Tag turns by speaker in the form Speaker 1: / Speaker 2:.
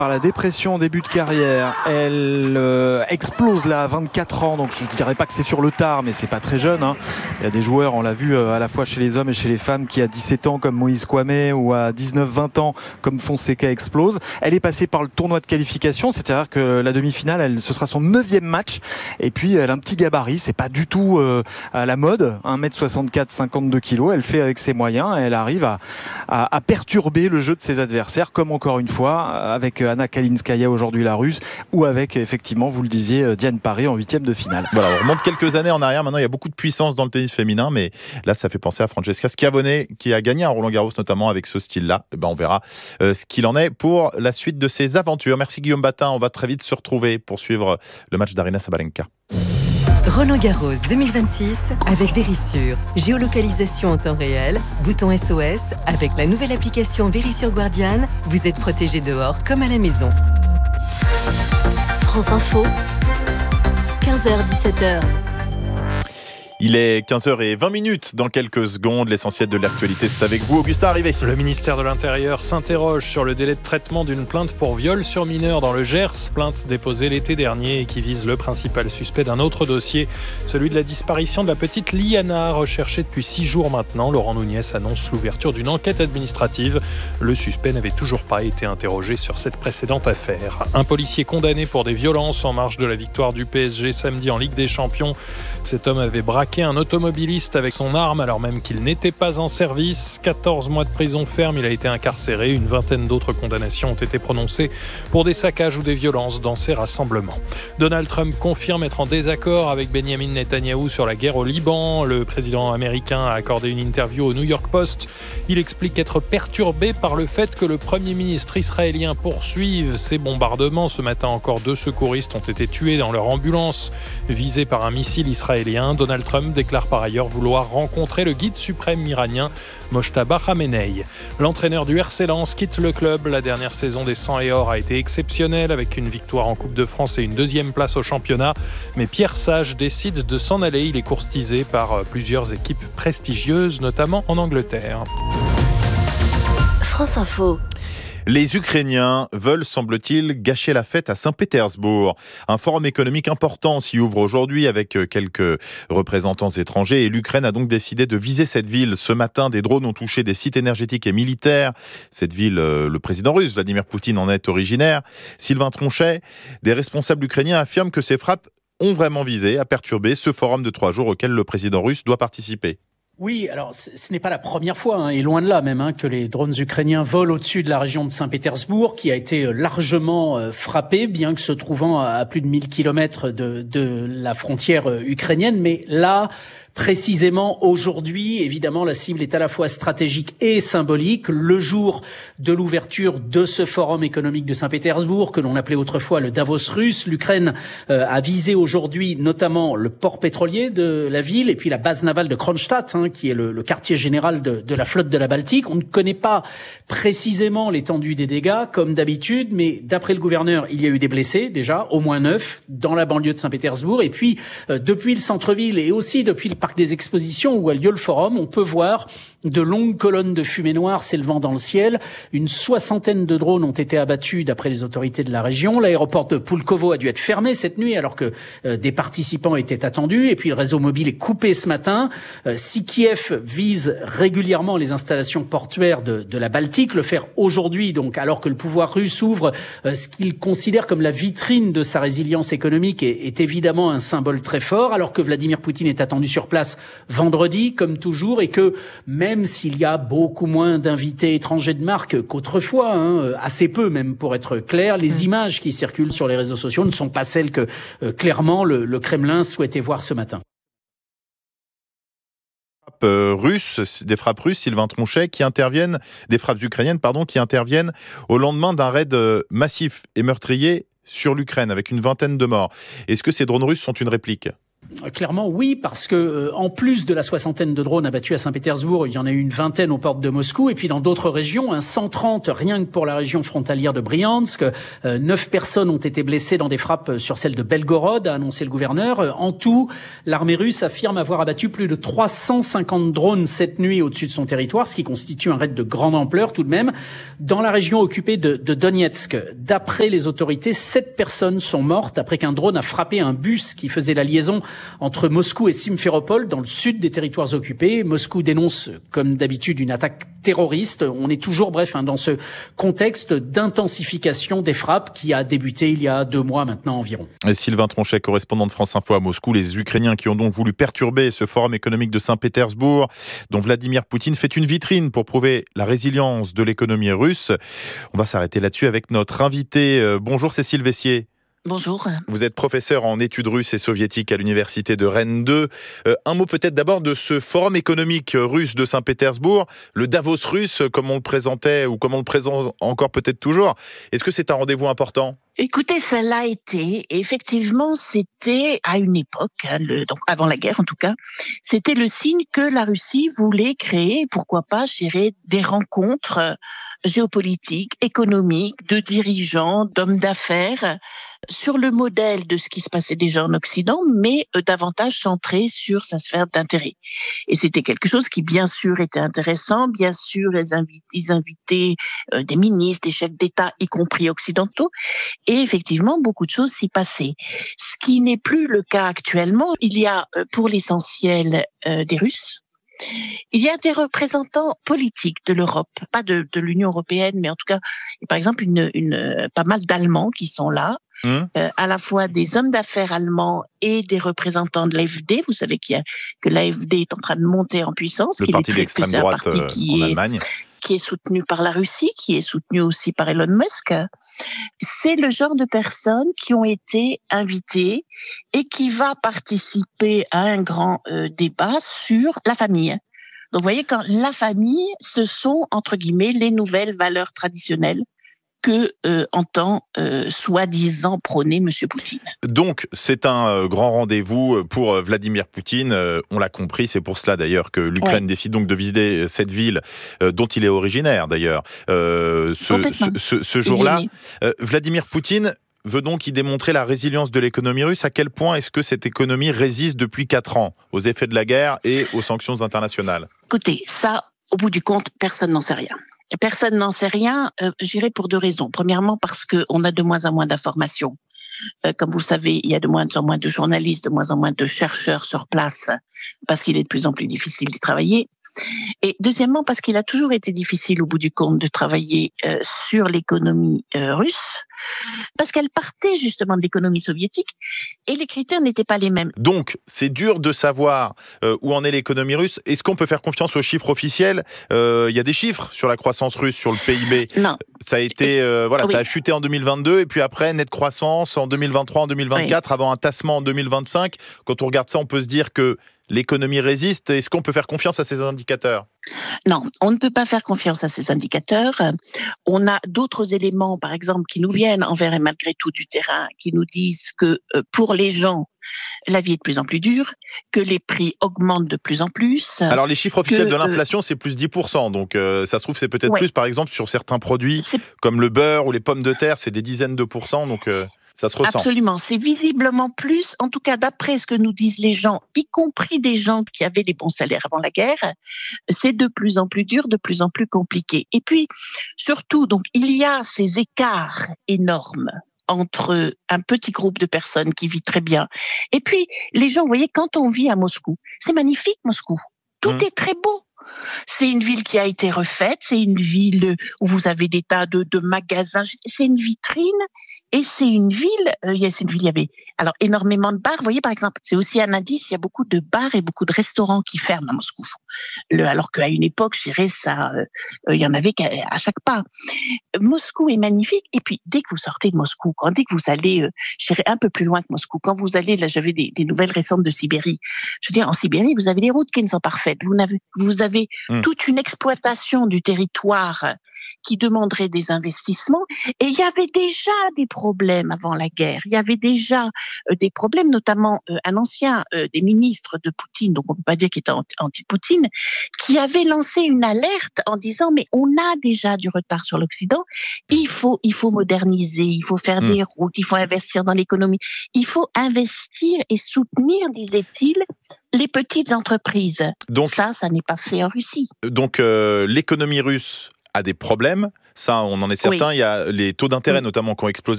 Speaker 1: Par la dépression en début de carrière, elle explose là à 24 ans, donc je ne dirais pas que c'est sur le tard, mais c'est pas très jeune. Il y a des joueurs, on l'a vu à la fois chez les hommes et chez les femmes, qui à 17 ans comme Moïse Kouamé ou à 19-20 ans comme Fonseca explose. Elle est passée par le tournoi de qualification, c'est-à-dire que la demi-finale, ce sera son 9e match, et puis elle a un petit gabarit, c'est pas du tout à la mode, 1m64, 52 kg, elle fait avec ses moyens, et elle arrive à perturber le jeu de ses adversaires, comme encore une fois avec Anna Kalinskaya, aujourd'hui la Russe, ou avec, effectivement, vous le disiez, Diane Paré en 8e de finale.
Speaker 2: Voilà, on remonte quelques années en arrière. Maintenant, il y a beaucoup de puissance dans le tennis féminin, mais là, ça fait penser à Francesca Schiavone, qui a gagné un Roland-Garros, notamment avec ce style-là. On verra ce qu'il en est pour la suite de ses aventures. Merci Guillaume Batin. On va très vite se retrouver pour suivre le match d'Aryna Sabalenka.
Speaker 3: Roland-Garros 2026 avec Verisure. Géolocalisation en temps réel, bouton SOS. Avec la nouvelle application Verisure Guardian, vous êtes protégé dehors comme à la maison.
Speaker 4: France Info, 15h-17h.
Speaker 2: Il est 15h20 dans quelques secondes. L'essentiel de l'actualité, c'est avec vous, Augustin Arrivé.
Speaker 5: Le ministère de l'Intérieur s'interroge sur le délai de traitement d'une plainte pour viol sur mineur dans le Gers. Plainte déposée l'été dernier et qui vise le principal suspect d'un autre dossier, celui de la disparition de la petite Liana, recherchée depuis 6 jours maintenant. Laurent Nunez annonce l'ouverture d'une enquête administrative. Le suspect n'avait toujours pas été interrogé sur cette précédente affaire. Un policier condamné pour des violences en marge de la victoire du PSG samedi en Ligue des Champions. Cet homme avait braqué un automobiliste avec son arme alors même qu'il n'était pas en service. 14 mois de prison ferme, il a été incarcéré. Une vingtaine d'autres condamnations ont été prononcées pour des saccages ou des violences dans ces rassemblements. Donald Trump confirme être en désaccord avec Benjamin Netanyahou sur la guerre au Liban. Le président américain a accordé une interview au New York Post. Il explique être perturbé par le fait que le premier ministre israélien poursuive ces bombardements. Ce matin encore, 2 secouristes ont été tués dans leur ambulance visés par un missile israélien. Donald Trump déclare par ailleurs vouloir rencontrer le guide suprême iranien Mojtaba Khamenei. L'entraîneur du RC Lens quitte le club. La dernière saison des 100 et or a été exceptionnelle avec une victoire en Coupe de France et une 2e place au championnat. Mais Pierre Sage décide de s'en aller. Il est courtisé par plusieurs équipes prestigieuses, notamment en Angleterre.
Speaker 4: France Info.
Speaker 2: Les Ukrainiens veulent, semble-t-il, gâcher la fête à Saint-Pétersbourg. Un forum économique important s'y ouvre aujourd'hui avec quelques représentants étrangers et l'Ukraine a donc décidé de viser cette ville. Ce matin, des drones ont touché des sites énergétiques et militaires. Cette ville, le président russe, Vladimir Poutine, en est originaire. Sylvain Tronchet, des responsables ukrainiens affirment que ces frappes ont vraiment visé à perturber ce forum de 3 jours auquel le président russe doit participer.
Speaker 6: Oui, alors ce n'est pas la première fois, et loin de là même, que les drones ukrainiens volent au-dessus de la région de Saint-Pétersbourg, qui a été largement frappée, bien que se trouvant à plus de 1000 kilomètres de la frontière ukrainienne. Mais là, précisément aujourd'hui, évidemment, la cible est à la fois stratégique et symbolique. Le jour de l'ouverture de ce forum économique de Saint-Pétersbourg, que l'on appelait autrefois le Davos russe, l'Ukraine a visé aujourd'hui notamment le port pétrolier de la ville et puis la base navale de Kronstadt, qui est le quartier général de la flotte de la Baltique. On ne connaît pas précisément l'étendue des dégâts, comme d'habitude, mais d'après le gouverneur, il y a eu des blessés, déjà, au moins 9, dans la banlieue de Saint-Pétersbourg. Et puis, depuis le centre-ville et aussi depuis le parc des expositions où a lieu le forum, on peut voir de longues colonnes de fumée noire s'élevant dans le ciel. Une 60aine de drones ont été abattus d'après les autorités de la région. L'aéroport de Pulkovo a dû être fermé cette nuit alors que des participants étaient attendus. Et puis le réseau mobile est coupé ce matin. Si Kiev vise régulièrement les installations portuaires de la Baltique, le faire aujourd'hui, donc alors que le pouvoir russe ouvre ce qu'il considère comme la vitrine de sa résilience économique est évidemment un symbole très fort, alors que Vladimir Poutine est attendu sur place vendredi, comme toujours, et que même s'il y a beaucoup moins d'invités étrangers de marque qu'autrefois, assez peu même pour être clair, les images qui circulent sur les réseaux sociaux ne sont pas celles que clairement le Kremlin souhaitait voir ce matin.
Speaker 2: Des frappes russes, Sylvain Tronchet, des frappes ukrainiennes, qui interviennent au lendemain d'un raid massif et meurtrier sur l'Ukraine avec une 20aine de morts. Est-ce que ces drones russes sont une réplique ?
Speaker 6: Clairement, oui, parce que en plus de la 60aine de drones abattus à Saint-Pétersbourg, il y en a eu une 20aine aux portes de Moscou, et puis dans d'autres régions, 130 rien que pour la région frontalière de Briansk. 9 personnes ont été blessées dans des frappes sur celle de Belgorod, a annoncé le gouverneur. En tout, l'armée russe affirme avoir abattu plus de 350 drones cette nuit au-dessus de son territoire, ce qui constitue un raid de grande ampleur tout de même. Dans la région occupée de Donetsk, d'après les autorités, 7 personnes sont mortes après qu'un drone a frappé un bus qui faisait la liaison entre Moscou et Simferopol, dans le sud des territoires occupés. Moscou dénonce, comme d'habitude, une attaque terroriste. On est toujours, dans ce contexte d'intensification des frappes qui a débuté il y a 2 mois maintenant environ.
Speaker 2: Et Sylvain Tronchet, correspondant de France Info à Moscou, les Ukrainiens qui ont donc voulu perturber ce forum économique de Saint-Pétersbourg, dont Vladimir Poutine fait une vitrine pour prouver la résilience de l'économie russe. On va s'arrêter là-dessus avec notre invité. Bonjour Cécile Vessier.
Speaker 4: Bonjour.
Speaker 2: Vous êtes professeur en études russes et soviétiques à l'université de Rennes 2. Un mot peut-être d'abord de ce forum économique russe de Saint-Pétersbourg, le Davos russe, comme on le présentait ou comme on le présente encore peut-être toujours. Est-ce que c'est un rendez-vous important ?
Speaker 4: Écoutez, ça l'a été. Effectivement, c'était à une époque, donc avant la guerre en tout cas, c'était le signe que la Russie voulait créer, pourquoi pas, des rencontres géopolitiques, économiques, de dirigeants, d'hommes d'affaires, sur le modèle de ce qui se passait déjà en Occident, mais davantage centré sur sa sphère d'intérêt. Et c'était quelque chose qui, bien sûr, était intéressant. Bien sûr, ils invitaient des ministres, des chefs d'État, y compris occidentaux. Et effectivement, beaucoup de choses s'y passaient. Ce qui n'est plus le cas actuellement. Il y a, pour l'essentiel, des Russes. Il y a des représentants politiques de l'Europe, pas de l'Union européenne, mais en tout cas, par exemple, pas mal d'Allemands qui sont là, à la fois des hommes d'affaires allemands et des représentants de l'AfD. Vous savez que l'AfD est en train de monter en puissance,
Speaker 2: le parti d'extrême droite en Allemagne,
Speaker 4: qui est soutenu par la Russie, qui est soutenu aussi par Elon Musk. C'est le genre de personnes qui ont été invitées et qui va participer à un grand débat sur la famille. Donc, vous voyez, quand la famille, ce sont, entre guillemets, les nouvelles valeurs traditionnelles que entend soi-disant prôner M. Poutine.
Speaker 2: Donc, c'est un grand rendez-vous pour Vladimir Poutine. On l'a compris, c'est pour cela d'ailleurs que l'Ukraine décide donc de visiter cette ville dont il est originaire d'ailleurs. Ce jour-là, Vladimir Poutine veut donc y démontrer la résilience de l'économie russe. À quel point est-ce que cette économie résiste depuis 4 ans aux effets de la guerre et aux sanctions internationales ?
Speaker 4: Écoutez, ça, au bout du compte, personne n'en sait rien. Personne n'en sait rien, je dirais pour 2 raisons. Premièrement, parce qu'on a de moins en moins d'informations. Comme vous le savez, il y a de moins en moins de journalistes, de moins en moins de chercheurs sur place, parce qu'il est de plus en plus difficile d'y travailler. Et deuxièmement, parce qu'il a toujours été difficile, au bout du compte, de travailler sur l'économie russe, parce qu'elle partait justement de l'économie soviétique, et les critères n'étaient pas les mêmes.
Speaker 2: Donc, c'est dur de savoir où en est l'économie russe. Est-ce qu'on peut faire confiance aux chiffres officiels ? Il y a des chiffres sur la croissance russe, sur le PIB.
Speaker 4: Non.
Speaker 2: Ça a été, ça a chuté en 2022, et puis après, nette croissance en 2023, en 2024, avant un tassement en 2025. Quand on regarde ça, on peut se dire que l'économie résiste. Est-ce qu'on peut faire confiance à ces indicateurs ?
Speaker 4: Non, on ne peut pas faire confiance à ces indicateurs. On a d'autres éléments, par exemple, qui nous viennent envers et malgré tout du terrain, qui nous disent que pour les gens, la vie est de plus en plus dure, que les prix augmentent de plus en plus.
Speaker 2: Alors les chiffres officiels de l'inflation, c'est plus 10%. Donc ça se trouve, c'est peut-être plus, par exemple, sur certains produits, comme le beurre ou les pommes de terre, c'est des dizaines de pourcents. Donc ça se ressent.
Speaker 4: Absolument, c'est visiblement plus, en tout cas d'après ce que nous disent les gens, y compris des gens qui avaient des bons salaires avant la guerre, c'est de plus en plus dur, de plus en plus compliqué. Et puis, surtout, donc, il y a ces écarts énormes entre un petit groupe de personnes qui vit très bien. Et puis, les gens, vous voyez, quand on vit à Moscou, c'est magnifique Moscou, tout est très beau. C'est une ville qui a été refaite, c'est une ville où vous avez des tas de magasins, c'est une vitrine et c'est une ville, il y avait alors énormément de bars. Vous voyez, par exemple, c'est aussi un indice, il y a beaucoup de bars et beaucoup de restaurants qui ferment à Moscou. Alors qu'à une époque, je dirais, ça, il y en avait à chaque pas. Moscou est magnifique et puis dès que vous sortez de Moscou, dès que vous allez, je dirais, un peu plus loin que Moscou, quand vous allez, là j'avais des nouvelles récentes de Sibérie, je veux dire, en Sibérie, vous avez des routes qui ne sont pas parfaites, vous avez avez toute une exploitation du territoire qui demanderait des investissements. Et il y avait déjà des problèmes avant la guerre. Il y avait déjà des problèmes, notamment un ancien des ministres de Poutine, donc on ne peut pas dire qu'il était anti-Poutine, qui avait lancé une alerte en disant mais on a déjà du retard sur l'Occident, il faut moderniser, il faut faire des routes, il faut investir dans l'économie, il faut investir et soutenir, disait-il, les petites entreprises. Donc, ça n'est pas fait en Russie.
Speaker 2: Donc l'économie russe a des problèmes, ça on en est certain, il y a les taux d'intérêt notamment qui ont explosé